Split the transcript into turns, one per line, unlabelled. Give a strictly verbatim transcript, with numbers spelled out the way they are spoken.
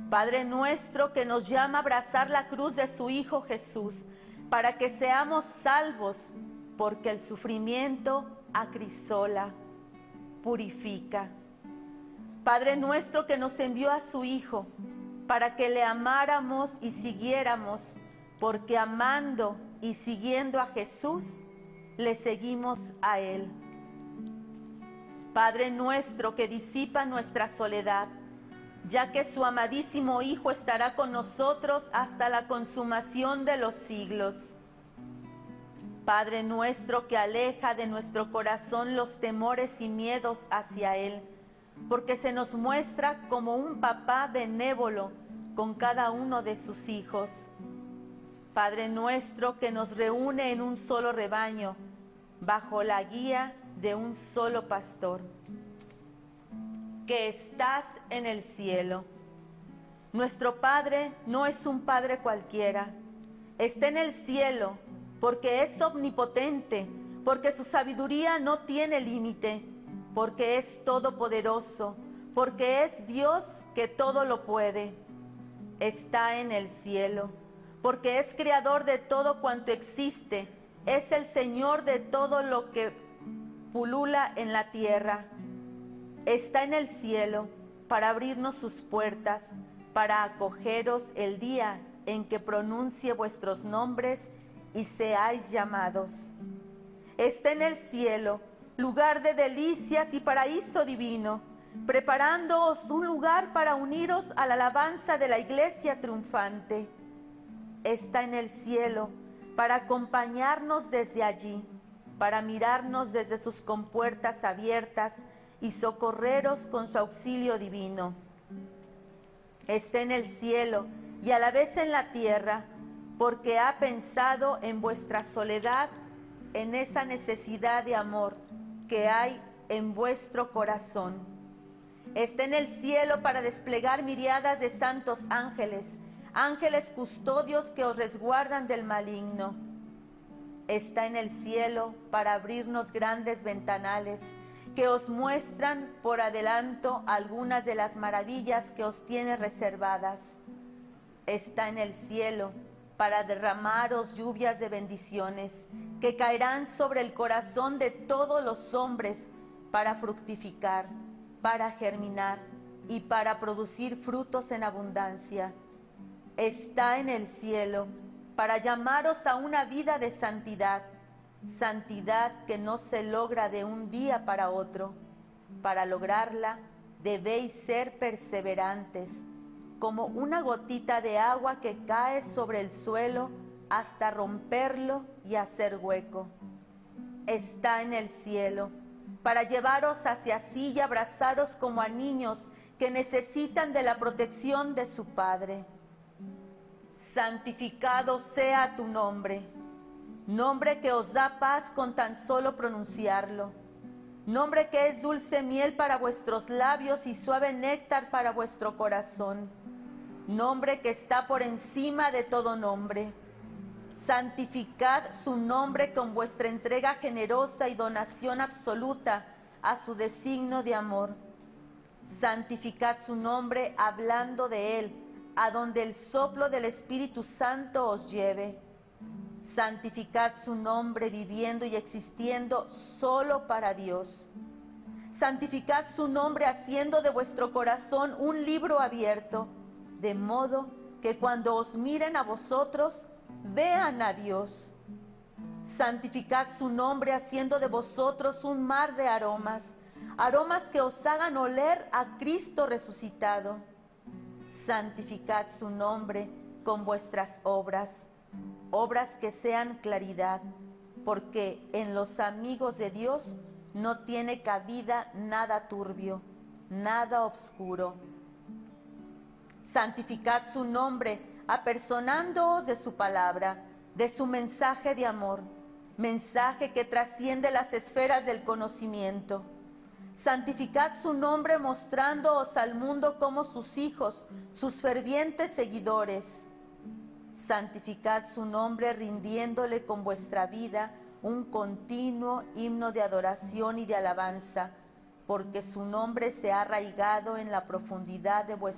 Padre nuestro que nos llama a abrazar la cruz de su Hijo Jesús, para que seamos salvos, porque el sufrimiento acrisola, purifica. Padre nuestro que nos envió a su Hijo, para que le amáramos y siguiéramos, porque amando y siguiendo a Jesús, le seguimos a Él. Padre nuestro que disipa nuestra soledad, ya que su amadísimo Hijo estará con nosotros hasta la consumación de los siglos. Padre nuestro que aleja de nuestro corazón los temores y miedos hacia Él, porque se nos muestra como un papá benévolo con cada uno de sus hijos. Padre nuestro que nos reúne en un solo rebaño, bajo la guía de un solo pastor, que estás en el cielo. Nuestro Padre no es un Padre cualquiera, está en el cielo porque es omnipotente, porque su sabiduría no tiene límite, porque es todopoderoso, porque es Dios que todo lo puede. Está en el cielo, porque es creador de todo cuanto existe, es el Señor de todo lo que pulula en la tierra. Está en el cielo para abrirnos sus puertas, para acogeros el día en que pronuncie vuestros nombres y seáis llamados. Está en el cielo, lugar de delicias y paraíso divino, preparándoos un lugar para uniros a la alabanza de la iglesia triunfante. Está en el cielo para acompañarnos desde allí, para mirarnos desde sus compuertas abiertas y socorreros con su auxilio divino. Está en el cielo y a la vez en la tierra, porque ha pensado en vuestra soledad, en esa necesidad de amor que hay en vuestro corazón. Está en el cielo para desplegar miriadas de santos ángeles, ángeles custodios que os resguardan del maligno. Está en el cielo para abrirnos grandes ventanales que os muestran por adelanto algunas de las maravillas que os tiene reservadas. Está en el cielo para derramaros lluvias de bendiciones que caerán sobre el corazón de todos los hombres para fructificar, para germinar y para producir frutos en abundancia. Está en el cielo para llamaros a una vida de santidad, santidad que no se logra de un día para otro. Para lograrla debéis ser perseverantes, como una gotita de agua que cae sobre el suelo hasta romperlo y hacer hueco. Está en el cielo para llevaros hacia sí y abrazaros como a niños que necesitan de la protección de su Padre. Santificado sea tu nombre, nombre que os da paz con tan solo pronunciarlo, nombre que es dulce miel para vuestros labios y suave néctar para vuestro corazón, nombre que está por encima de todo nombre. Santificad su nombre con vuestra entrega generosa y donación absoluta a su designio de amor. Santificad su nombre hablando de él, a donde el soplo del Espíritu Santo os lleve. Santificad su nombre viviendo y existiendo solo para Dios. Santificad su nombre haciendo de vuestro corazón un libro abierto, de modo que cuando os miren a vosotros, vean a Dios. Santificad su nombre haciendo de vosotros un mar de aromas, aromas que os hagan oler a Cristo resucitado. Santificad su nombre con vuestras obras, obras que sean claridad, porque en los amigos de Dios no tiene cabida nada turbio, nada obscuro. Santificad su nombre, apersonándoos de su palabra, de su mensaje de amor, mensaje que trasciende las esferas del conocimiento. Santificad su nombre mostrándoos al mundo como sus hijos, sus fervientes seguidores. Santificad su nombre rindiéndole con vuestra vida un continuo himno de adoración y de alabanza, porque su nombre se ha arraigado en la profundidad de vuestro